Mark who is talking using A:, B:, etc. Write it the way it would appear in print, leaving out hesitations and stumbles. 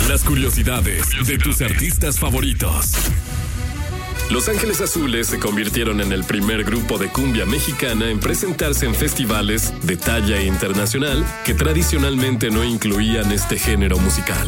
A: Las curiosidades de tus artistas favoritos. Los Ángeles Azules se convirtieron en el primer grupo de cumbia mexicana en presentarse en festivales de talla internacional que tradicionalmente no incluían este género musical.